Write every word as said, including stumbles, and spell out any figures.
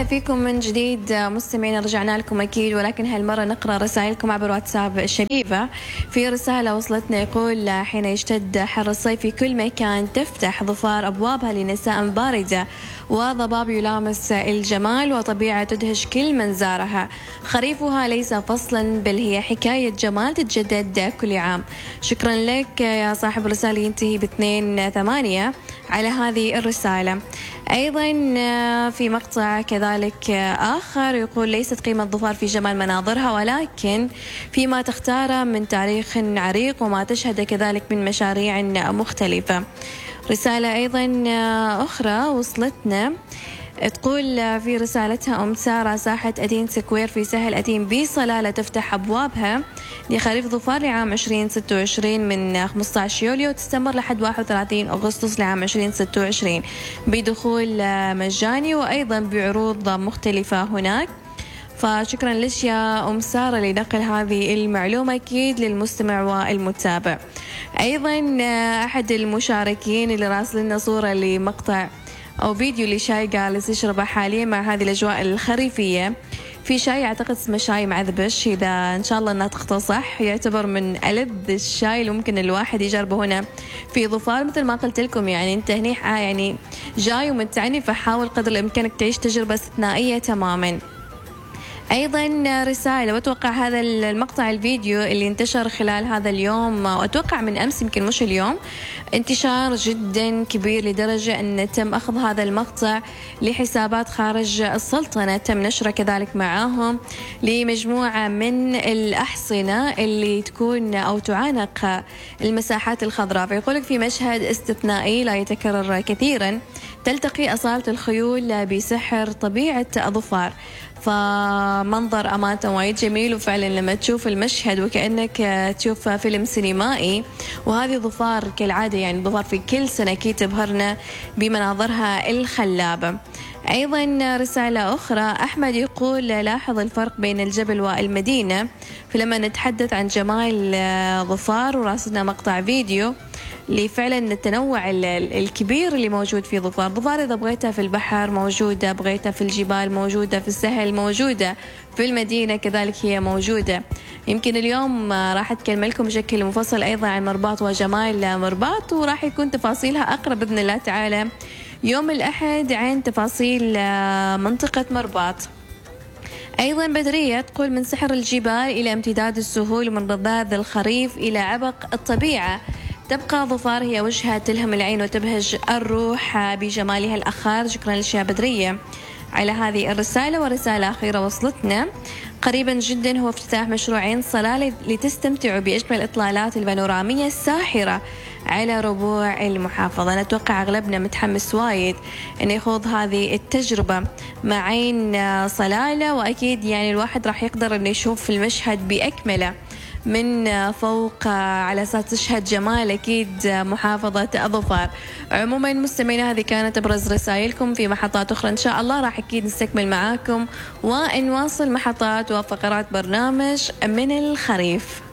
وسهلا فيكم من جديد مستمعين. رجعنا لكم أكيد، ولكن هالمرة نقرأ رسائلكم عبر واتساب الشبيبة. في رسالة وصلتنا يقول: حين يشتد حر الصيف في كل مكان تفتح ظفار أبوابها لنساء باردة وضباب يلامس الجمال وطبيعة تدهش كل من زارها. خريفها ليس فصلا بل هي حكاية جمال تتجدد كل عام. شكرا لك يا صاحب الرسالة ينتهي باثنين ثمانية على هذه الرسالة. أيضا في مقطع كذلك آخر يقول: ليست قيمة ظفار في جمال مناظرها ولكن فيما تختاره من تاريخ عريق وما تشهد كذلك من مشاريع مختلفة. رسالة أيضا أخرى وصلتنا تقول في رسالتها أم سارة: ساحة أدين سكوير في سهل أدين بصلالة تفتح أبوابها لخريف ظفار لعام عشرين ستة وعشرين من خمسة عشر يوليو وتستمر لحد واحد وثلاثين أغسطس لعام عشرين ستة وعشرين بدخول مجاني وأيضا بعروض مختلفة هناك. فشكرا لك يا أم سارة لنقل هذه المعلومة أكيد للمستمع والمتابع. أيضا أحد المشاركين اللي راسل لنا صورة لمقطع أو فيديو لشاي جالس يشربه حاليا مع هذه الأجواء الخريفية. في شاي أعتقد اسمه شاي معذبش، إذا إن شاء الله أنها تخطى صح، يعتبر من ألذ الشاي اللي ممكن الواحد يجربه هنا في ظفار. مثل ما قلت لكم يعني أنت هني يعني جاي ومتعني، فحاول قدر الإمكان إنك تعيش تجربة استثنائية تماما. أيضا رسالة، وأتوقع هذا المقطع الفيديو اللي انتشر خلال هذا اليوم وأتوقع من أمس يمكن مش اليوم، انتشار جدا كبير لدرجة أن تم أخذ هذا المقطع لحسابات خارج السلطنة، تم نشره كذلك معاهم لمجموعة من الأحصنة اللي تكون أو تعانق المساحات الخضراء. فيقولك في مشهد استثنائي لا يتكرر كثيرا، تلتقي أصالة الخيول بسحر طبيعة ظفار. فمنظر أمانة وايد جميل، وفعلا لما تشوف المشهد وكأنك تشوف فيلم سينمائي. وهذه ظفار كالعادة يعني ظفار في كل سنة أكيد تبهرنا بمناظرها الخلابة. أيضا رسالة أخرى، أحمد يقول: لاحظ الفرق بين الجبل والمدينة. فلما نتحدث عن جمال ظفار وراسلنا مقطع فيديو لفعلا التنوع الكبير اللي موجود في ظفار. ظفار إذا بغيتها في البحر موجودة، بغيتها في الجبال موجودة، في السهل موجودة، في المدينة كذلك هي موجودة. يمكن اليوم راح أتكلم لكم بشكل مفصل أيضا عن مرباط وجمال مرباط، وراح يكون تفاصيلها أقرب بإذن الله تعالى يوم الأحد عن تفاصيل منطقة مرباط. أيضا بدرية تقول: من سحر الجبال إلى امتداد السهول ومن رذاذ الخريف إلى عبق الطبيعة، تبقى ظفار هي وجهة تلهم العين وتبهج الروح بجمالها الأخار. شكرا لك يا بدرية على هذه الرسالة. ورسالة أخيرة وصلتنا قريبا جدا، هو افتتاح مشروعين صلالة لتستمتعوا بأجمل الإطلالات البانورامية الساحرة على ربوع المحافظة. نتوقع أغلبنا متحمس وايد أن يخوض هذه التجربة مع عين صلالة، وأكيد يعني الواحد راح يقدر أن يشوف المشهد بأكمله من فوق على أساس تشهد جمال أكيد محافظة ظفار. عموما مستمعينا هذه كانت أبرز رسائلكم. في محطات أخرى إن شاء الله راح أكيد نستكمل معاكم ونواصل محطات وفقرات برنامج من الخريف.